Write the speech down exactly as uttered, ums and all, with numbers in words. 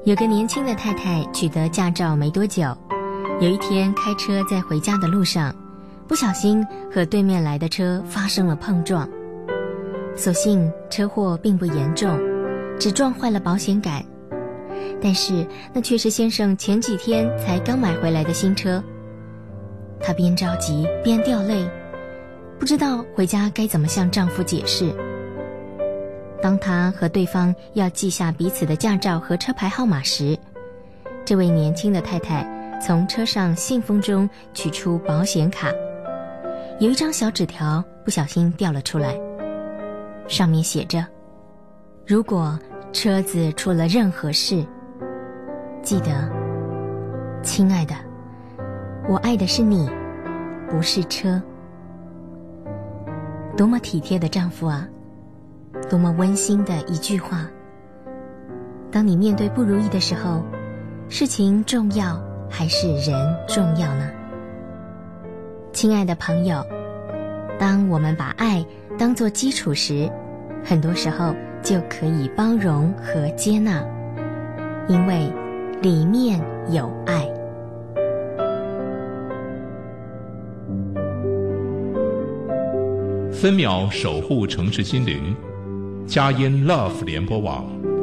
有个年轻的太太取得驾照没多久，有一天开车在回家的路上，不小心和对面来的车发生了碰撞。所幸车祸并不严重，只撞坏了保险杆，但是那却是先生前几天才刚买回来的新车。她边着急边掉泪，不知道回家该怎么向丈夫解释。当她和对方要记下彼此的驾照和车牌号码时，这位年轻的太太从车上信封中取出保险卡，有一张小纸条不小心掉了出来，上面写着：如果车子出了任何事，记得，亲爱的，我爱的是你，不是车。多么体贴的丈夫啊，多么温馨的一句话。当你面对不如意的时候，事情重要还是人重要呢？亲爱的朋友，当我们把爱当作基础时，很多时候就可以包容和接纳，因为里面有爱。 分秒守护城市心灵，佳音 Love 联播网